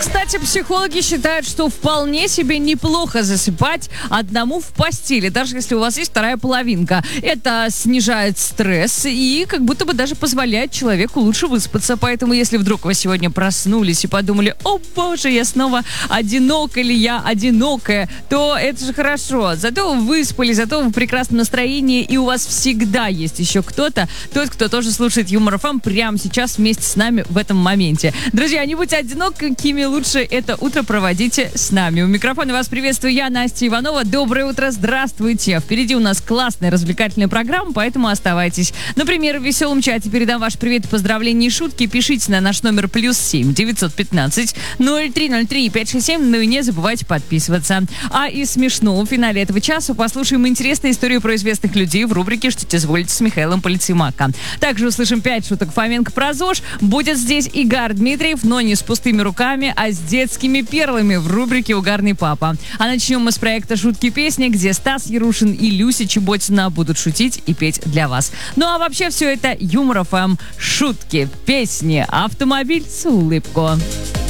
Кстати, психологи считают, что вполне себе неплохо засыпать одному в постели, даже если у вас есть вторая половинка. Это снижает стресс и как будто бы даже позволяет человеку лучше выспаться. Поэтому, если вдруг вы сегодня проснулись и подумали: о боже, я снова одинок или я одинокая, то это же хорошо. Зато вы выспались, зато вы в прекрасном настроении, и у вас всегда есть еще кто-то, тот, кто тоже слушает Юмор ФМ прямо сейчас вместе с нами в этом моменте. Друзья, не будьте одинокими, лучше это утро проводите с нами. У микрофона вас приветствую я, Настя Иванова. Доброе утро, здравствуйте. Впереди у нас классная развлекательная программа, поэтому оставайтесь. Например, в веселом чате передам ваш привет, поздравления и шутки. Пишите на наш номер +7 915 0303 567. Ну и не забывайте подписываться. А из смешного в финале этого часа послушаем интересную историю про известных людей в рубрике «Что изволите» с Михаилом Полицеймака. Также услышим 5 шуток Фоменко про ЗОЖ. Будет здесь Игорь Дмитриев, но не с пустыми руками, а с детскими перлами в рубрике «Угарный папа». А начнем мы с проекта «Шутки-песни», где Стас Ярушин и Люся Чеботина будут шутить и петь для вас. Ну а вообще все это Юмор ФМ. Шутки, песни, автомобиль с улыбку.